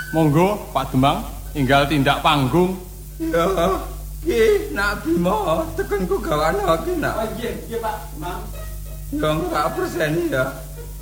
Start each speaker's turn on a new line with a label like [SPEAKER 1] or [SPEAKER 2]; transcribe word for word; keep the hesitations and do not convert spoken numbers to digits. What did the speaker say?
[SPEAKER 1] Monggo Pak Demang enggal tindak panggung.
[SPEAKER 2] Ya, ki nak Bima tekan ku gawane iki nak.
[SPEAKER 1] Oh nggih, nggih Pak Demang.
[SPEAKER 2] Ya enggak persen ya.